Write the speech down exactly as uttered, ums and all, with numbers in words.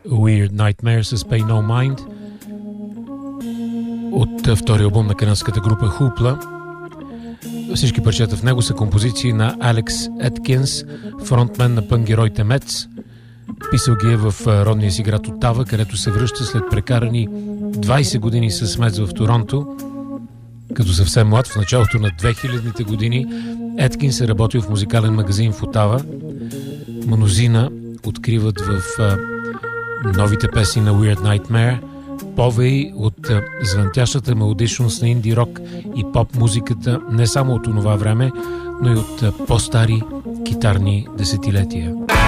Weird Nightmare с Pay No Mind от втория албум на канадската група Hoopla. Всички парчета в него са композиции на Алекс Еткинс, фронтмен на пънк-героите Мец. Писал ги е в родния си град Отава, където се връща след прекарани двайсет години с Мец в Торонто. Като съвсем млад, в началото на две хилядните години, Еткинс е работил в музикален магазин в Отава. Мнозина откриват в а, новите песни на Weird Nightmare повеи от а, звънтящата мелодичност на инди рок и поп музиката не само от онова време, но и от а, по-стари китарни десетилетия.